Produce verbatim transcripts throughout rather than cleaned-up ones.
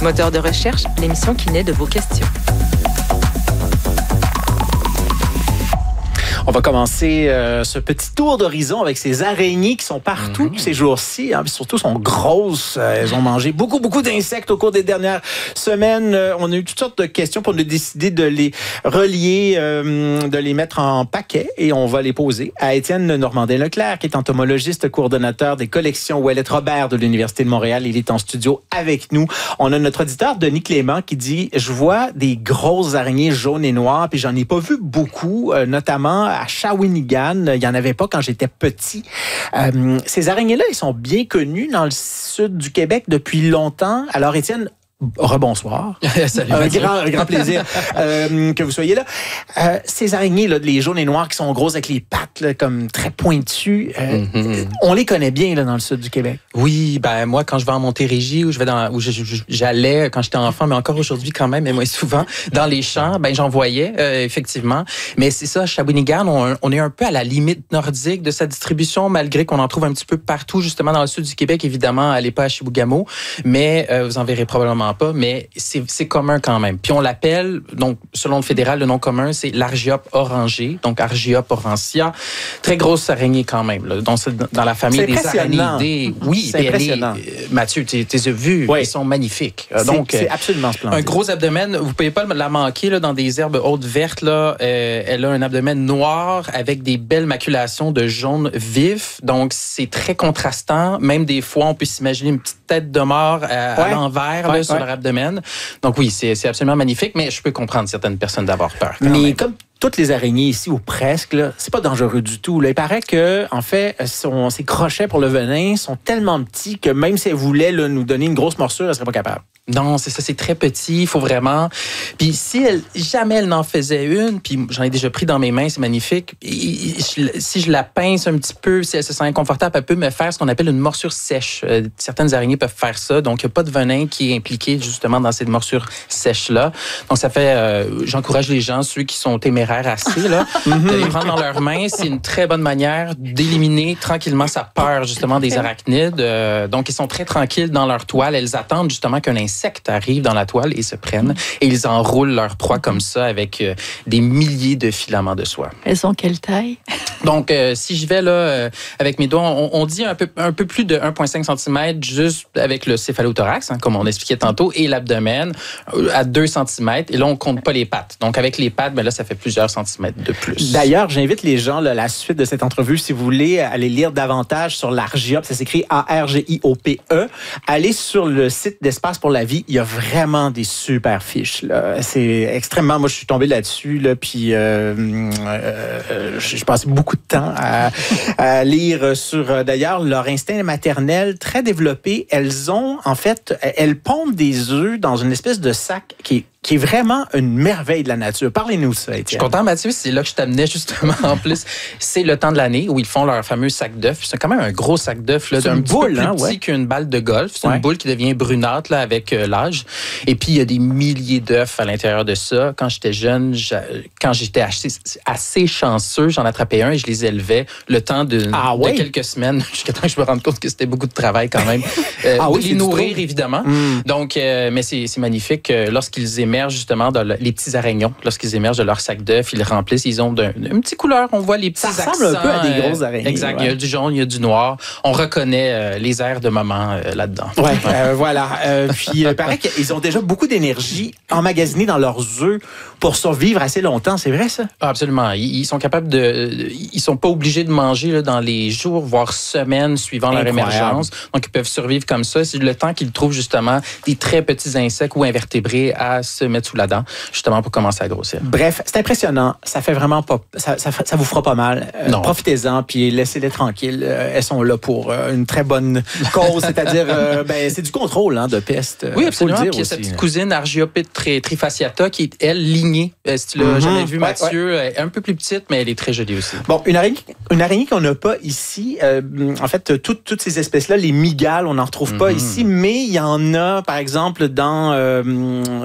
Moteur de recherche, l'émission qui naît de vos questions. On va commencer euh, ce petit tour d'horizon avec ces araignées qui sont partout mmh. ces jours-ci. Hein, surtout, sont grosses. Euh, elles ont mangé beaucoup, beaucoup d'insectes au cours des dernières semaines. Euh, on a eu toutes sortes de questions pour nous décider de les relier, euh, de les mettre en paquet et on va les poser à Étienne Normandin-Leclerc, qui est entomologiste, coordonnateur des collections Ouellette Robert de l'Université de Montréal. Il est en studio avec nous. On a notre auditeur, Denis Clément, qui dit « Je vois des grosses araignées jaunes et noires, puis j'en ai pas vu beaucoup, euh, notamment à Shawinigan. Il n'y en avait pas quand j'étais petit. Euh, ces araignées-là, ils sont bien connus dans le sud du Québec depuis longtemps. Alors, Étienne, rebonsoir. Salut, un grand, grand plaisir euh, que vous soyez là. Euh, ces araignées, là, les jaunes et noirs qui sont grosses avec les pattes là, comme très pointues, euh, mm-hmm. on les connaît bien là, dans le sud du Québec. Oui, ben moi, quand je vais en Montérégie, où je vais dans, où je, je, j'allais quand j'étais enfant, mais encore aujourd'hui quand même, mais moins souvent, dans les champs, ben j'en voyais, euh, effectivement. Mais c'est ça, Shawinigan, on, on est un peu à la limite nordique de sa distribution, malgré qu'on en trouve un petit peu partout, justement dans le sud du Québec. Évidemment, allez pas à Chibougamau, mais euh, vous en verrez probablement pas, mais c'est, c'est commun quand même. Puis on l'appelle, donc selon le fédéral, le nom commun, c'est l'Argiope orangé, donc Argiope orantia. Très grosse araignée quand même, là, dans, dans la famille des araignées. Oui, c'est impressionnant. Les, euh, Mathieu, tu les as vus, oui. Ils sont magnifiques. C'est, donc, c'est absolument splendide. Un gros abdomen, vous ne pouvez pas la manquer là, dans des herbes hautes vertes. Là, euh, elle a un abdomen noir avec des belles maculations de jaune vif, donc c'est très contrastant. Même des fois, on peut s'imaginer une petite tête de mort à, ouais. à l'envers ouais, là, sur ouais. leur abdomen. Donc oui, c'est, c'est absolument magnifique, mais je peux comprendre certaines personnes d'avoir peur. Mais même. Comme toutes les araignées ici, ou presque, là, c'est pas dangereux du tout. Là. Il paraît que, en fait, son, ses crochets pour le venin sont tellement petits que même si elle voulait là, nous donner une grosse morsure, elle serait pas capable. Non, c'est ça, c'est très petit, il faut vraiment... Puis si elle, jamais elle n'en faisait une, puis j'en ai déjà pris dans mes mains, c'est magnifique, si je la pince un petit peu, si elle se sent inconfortable, elle peut me faire ce qu'on appelle une morsure sèche. Euh, certaines araignées peuvent faire ça, donc il n'y a pas de venin qui est impliqué justement dans cette morsure sèche-là. Donc ça fait... Euh, j'encourage les gens, ceux qui sont téméraires assez, là, de les prendre dans leurs mains. C'est une très bonne manière d'éliminer tranquillement sa peur justement des arachnides. Euh, donc ils sont très tranquilles dans leur toile, elles attendent justement qu'un insecte insectes arrivent dans la toile et se prennent et ils enroulent leur proie comme ça avec euh, des milliers de filaments de soie. Elles sont quelle taille? Donc, euh, si je vais là euh, avec mes doigts, on, on dit un peu, un peu plus de un virgule cinq centimètres juste avec le céphalothorax, hein, comme on expliquait tantôt, et l'abdomen euh, à deux centimètres. Et là, on compte pas les pattes. Donc, avec les pattes, ben là, ça fait plusieurs centimètres de plus. D'ailleurs, j'invite les gens, là, à la suite de cette entrevue, si vous voulez aller lire davantage sur l'Argiope, ça s'écrit A R G I O P E. Allez sur le site d'Espace pour la vie. Il y a vraiment des super fiches. Là. C'est extrêmement... Moi, je suis tombé là-dessus, là, puis euh, euh, je passais beaucoup de temps à, à lire sur, d'ailleurs, leur instinct maternel très développé. Elles ont, en fait, elles pondent des œufs dans une espèce de sac qui est qui est vraiment une merveille de la nature. Parlez-nous de ça, Étienne. Je suis content, Mathieu. C'est là que je t'amenais, justement. En plus, c'est le temps de l'année où ils font leur fameux sac d'œufs. C'est quand même un gros sac d'œufs, là, d'un petit peu plus hein, petit ouais. qu'une balle de golf. C'est ouais. une boule qui devient brunâtre là, avec euh, l'âge. Et puis, il y a des milliers d'œufs à l'intérieur de ça. Quand j'étais jeune, quand j'étais assez, assez chanceux, j'en attrapais un et je les élevais le temps de, ah, ouais. de quelques semaines jusqu'à temps que je me rende compte que c'était beaucoup de travail quand même. Euh, ah, oui, les nourrir, évidemment. Mm. Donc, euh, mais c'est, c'est magnifique. Euh, lorsqu'ils émergent justement dans le, les petits aragnons, lorsqu'ils émergent de leur sac d'œufs, ils le remplissent, ils ont d'un, une petite couleur, on voit les petits accents. Ça ressemble un peu à des grosses araignées. Exact, ouais. il y a du jaune, il y a du noir. On reconnaît euh, les airs de maman euh, là-dedans. Ouais, ouais. Euh, voilà. Euh, puis, il paraît qu'ils ont déjà beaucoup d'énergie emmagasinée dans leurs œufs pour survivre assez longtemps, c'est vrai ça? Ah, absolument. Ils, ils sont capables de... Ils sont pas obligés de manger là, dans les jours, voire semaines suivant Incroyable. Leur émergence. Donc, ils peuvent survivre comme ça. C'est le temps qu'ils trouvent justement des très petits insectes ou invertébrés à se mettre sous la dent, justement pour commencer à grossir. Bref, c'est impressionnant. Ça fait vraiment pas... Ça, ça, ça vous fera pas mal. Euh, non. Profitez-en, puis laissez-les tranquilles. Euh, elles sont là pour euh, une très bonne cause, c'est-à-dire, euh, ben, c'est du contrôle hein, de peste. Oui, absolument. Puis il y a cette petite cousine, Argiopite trifasciata, qui est, elle, lignée. Euh, si tu l'as mm-hmm. jamais vu, Mathieu, ouais, ouais. un peu plus petite, mais elle est très jolie aussi. Bon, une araignée, une araignée qu'on n'a pas ici, euh, en fait, toutes, toutes ces espèces-là, les mygales, on n'en retrouve mm-hmm. pas ici, mais il y en a, par exemple, dans... Euh, euh,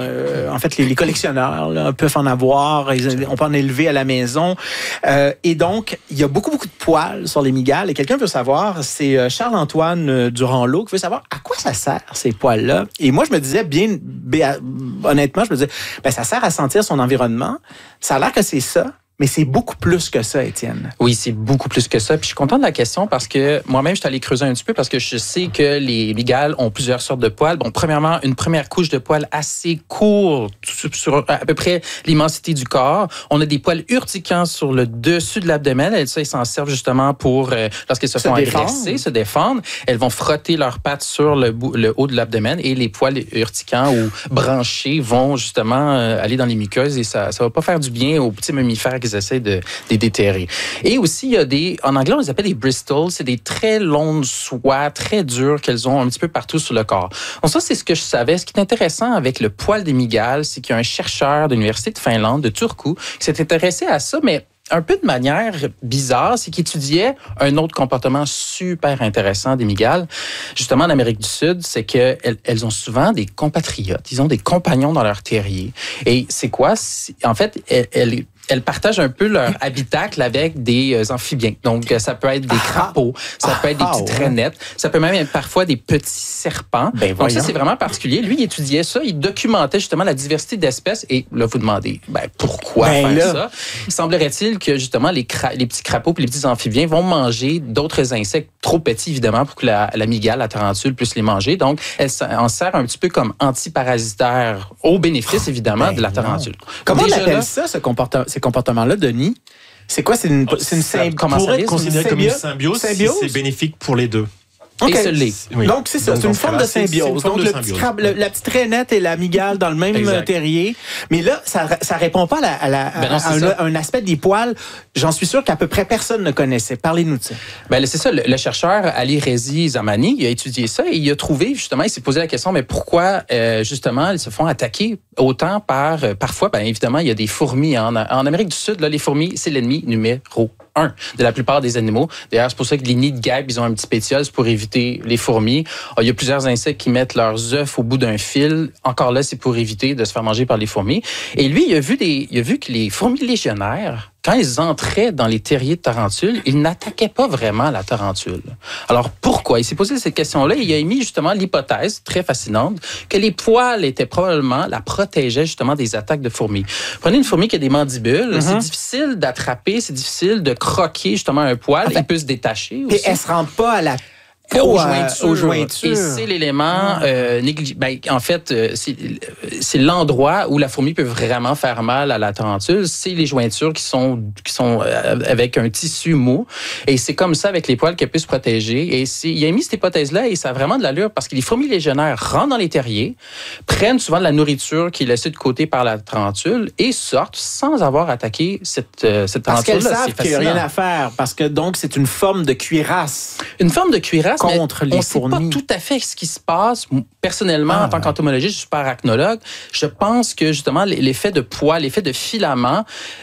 euh, en fait, les, les collectionneurs là, peuvent en avoir. Ils, on peut en élever à la maison. Euh, et donc, il y a beaucoup, beaucoup de poils sur les mygales. Et quelqu'un veut savoir, c'est Charles-Antoine Durand-Lot qui veut savoir à quoi ça sert, ces poils-là. Et moi, je me disais bien, bien honnêtement, je me disais, ben, ça sert à sentir son environnement. Ça a l'air que c'est ça. Mais c'est beaucoup plus que ça, Étienne. Oui, c'est beaucoup plus que ça. Puis je suis content de la question parce que moi-même, je suis allé creuser un petit peu parce que je sais que les mygales ont plusieurs sortes de poils. Bon, premièrement, une première couche de poils assez courte sur à peu près l'immensité du corps. On a des poils urticants sur le dessus de l'abdomen. Et ça, ils s'en servent justement pour, euh, lorsqu'ils se, se font défendre. agresser, se défendre. Elles vont frotter leurs pattes sur le, bout, le haut de l'abdomen et les poils urticants ou branchés vont justement euh, aller dans les muqueuses et ça ça va pas faire du bien aux petits mammifères qui essaient de les déterrer. Et aussi, il y a des, en anglais, on les appelle des bristles. C'est des très longues soies, très dures qu'elles ont un petit peu partout sur le corps. Donc ça, c'est ce que je savais. Ce qui est intéressant avec le poil des mygales, c'est qu'il y a un chercheur de l'Université de Finlande, de Turku, qui s'est intéressé à ça, mais un peu de manière bizarre, c'est qu'il étudiait un autre comportement super intéressant des mygales. Justement, en Amérique du Sud, c'est qu'elles elles ont souvent des compatriotes. Ils ont des compagnons dans leur terrier. Et c'est quoi? En fait, elles, elles elles partagent un peu leur habitacle avec des euh, amphibiens. Donc, ça peut être des crapauds, ça ah, peut être des ah, petites ouais. rainettes, ça peut même être parfois des petits serpents. Ben, donc, ça, c'est vraiment particulier. Lui, il étudiait ça, il documentait justement la diversité d'espèces. Et là, vous demandez, ben, pourquoi ben, faire là... ça? Il semblerait-il que justement, les, cra- les petits crapauds et les petits amphibiens vont manger d'autres insectes trop petits, évidemment, pour que la, la mygale, la tarentule, puisse les manger. Donc, elle en sert un petit peu comme antiparasitaire, au bénéfice, évidemment, ben, de la tarentule. Comment Déjà, on appelle là, ça, ce comportement, ces comportements-là, Denis? C'est quoi? C'est une, c'est une ça symbiose? pourrait être considéré comme une symbiose, symbiose? si c'est bénéfique pour les deux. Okay. Okay. Et ce l'est. Oui. Donc, c'est ça. Donc, c'est une forme de symbiose. Donc, le petit crabe, le, la petite rainette et la mygale dans le même exact. terrier. Mais là, ça ça répond pas à, la, à, la, ben non, à un, un aspect des poils. J'en suis sûr qu'à peu près personne ne connaissait. Parlez-nous de ça. Ben, c'est ça. Le, le chercheur Ali Rezi Zamani, il a étudié ça et il a trouvé, justement, il s'est posé la question, mais pourquoi, euh, justement, ils se font attaquer autant par, euh, parfois, ben, évidemment, il y a des fourmis. En, en Amérique du Sud, là, les fourmis, c'est l'ennemi numéro un de la plupart des animaux. D'ailleurs, c'est pour ça que les nids de guêpes, ils ont un petit pétiole pour éviter les fourmis. Il y a plusieurs insectes qui mettent leurs œufs au bout d'un fil. Encore là, c'est pour éviter de se faire manger par les fourmis. Et lui, il a vu, des, il a vu que les fourmis légionnaires, quand ils entraient dans les terriers de tarentules, ils n'attaquaient pas vraiment la tarentule. Alors, pourquoi? Il s'est posé cette question-là et il a émis justement l'hypothèse, très fascinante, que les poils étaient probablement, la protégeaient justement des attaques de fourmis. Prenez une fourmi qui a des mandibules, mm-hmm. c'est difficile d'attraper, c'est difficile de croquer justement un poil, en fait, il peut se détacher aussi. Et elle se rend pas à la Aux jointures. aux jointures. Et c'est l'élément euh, négligé. Ben, en fait, euh, c'est, c'est l'endroit où la fourmi peut vraiment faire mal à la tarentule. C'est les jointures qui sont qui sont euh, avec un tissu mou. Et c'est comme ça avec les poils qu'elle peut se protéger. Et c'est, il a mis cette hypothèse-là et ça a vraiment de l'allure parce que les fourmis légionnaires rentrent dans les terriers, prennent souvent de la nourriture qui est laissée de côté par la tarentule et sortent sans avoir attaqué cette euh, cette tarentule. Parce qu'elles savent qu'il n'y a rien à faire. Parce que donc c'est une forme de cuirasse. Une forme de cuirasse. Contre les on fourmis. On ne sait pas tout à fait ce qui se passe. Personnellement, ah, en tant ouais. qu'entomologiste, je suis pas arachnologue. Je pense que justement l'effet de poids, l'effet de filament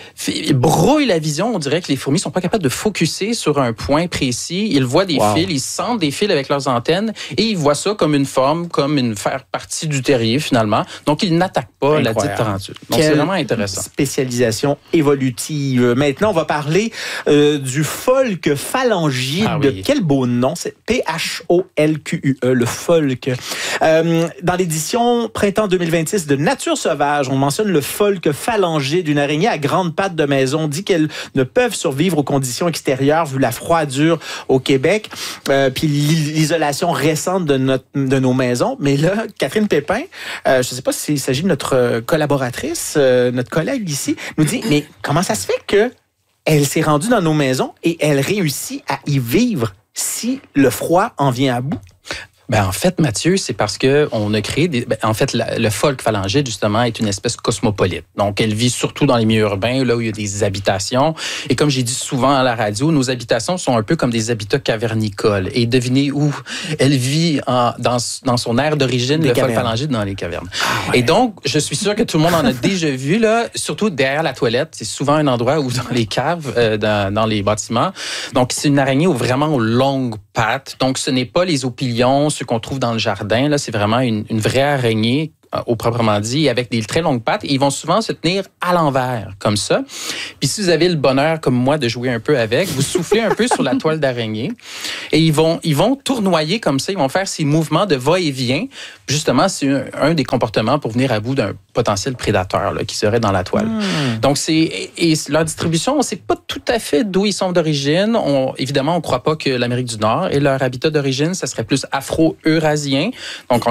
brouille la vision. On dirait que les fourmis sont pas capables de focusser sur un point précis. Ils voient des wow. fils, ils sentent des fils avec leurs antennes et ils voient ça comme une forme, comme une faire partie du terrier finalement. Donc ils n'attaquent pas Incroyable. la dite tarentule. Donc Quelle c'est vraiment intéressant. Spécialisation évolutive. Maintenant, on va parler euh, du folk phalangide. Ah, oui. Quel beau nom, c'est P H O L Q U E, le folk. Euh, dans l'édition printemps deux mille vingt-six de Nature sauvage, on mentionne le folk phalangide, une araignée à grandes pattes de maison. On dit qu'elles ne peuvent survivre aux conditions extérieures vu la froidure au Québec, euh, puis l'isolation récente de, notre, de nos maisons. Mais là, Catherine Pépin, euh, je ne sais pas s'il s'agit de notre collaboratrice, euh, notre collègue ici, nous dit, mais comment ça se fait que elle s'est rendue dans nos maisons et elle réussit à y vivre si le froid en vient à bout? Ben en fait, Mathieu, c'est parce que on a créé des. Ben, en fait, la, le folk phalangide justement est une espèce cosmopolite. Donc, elle vit surtout dans les milieux urbains, là où il y a des habitations. Et comme j'ai dit souvent à la radio, nos habitations sont un peu comme des habitats cavernicoles. Et devinez où elle vit en, dans, dans son aire d'origine, des le cavernes. folk phalangide dans les cavernes. Ah ouais. Et donc, je suis sûr que tout le monde en a déjà vu là, surtout derrière la toilette. C'est souvent un endroit où dans les caves, euh, dans, dans les bâtiments. Donc, c'est une araignée où vraiment aux longues pattes. Donc, ce n'est pas les opilions, ceux qu'on trouve dans le jardin. Là, c'est vraiment une, une vraie araignée au proprement dit, avec des très longues pattes. Et ils vont souvent se tenir à l'envers, comme ça. Puis si vous avez le bonheur, comme moi, de jouer un peu avec, vous soufflez un peu sur la toile d'araignée et ils vont, ils vont tournoyer comme ça. Ils vont faire ces mouvements de va-et-vient. Justement, c'est un, un des comportements pour venir à bout d'un potentiel prédateur là, qui serait dans la toile. Mmh. Donc, c'est... Et, et leur distribution, on ne sait pas tout à fait d'où ils sont d'origine. On, évidemment, on ne croit pas que l'Amérique du Nord est leur habitat d'origine. Ça serait plus afro-eurasien. Donc, on